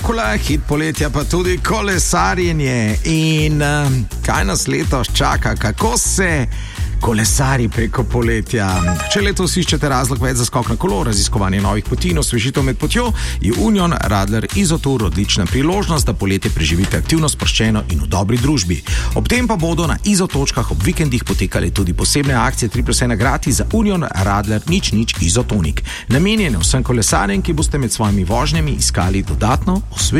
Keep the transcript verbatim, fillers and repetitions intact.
Dracula, hit poletja pa tudi kolesarjenje. In uh, kaj nas letos čaka, kako se kolesari preko poletja? Če letos iščete razlog več za skok na kolo, raziskovanje novih poti in osvežitev med potjo, je Union Radler Izotour odlična priložnost, da poletje preživite aktivno, sproščeno in v dobri družbi. Ob tem pa bodo na Izotočkah ob vikendih potekale tudi posebne akcije tri plus ena gratis za Union Radler nič nič Izotonik, namenjene vsem kolesarjem, ki boste med svojimi vožnjami iskali dodatno osvežitev.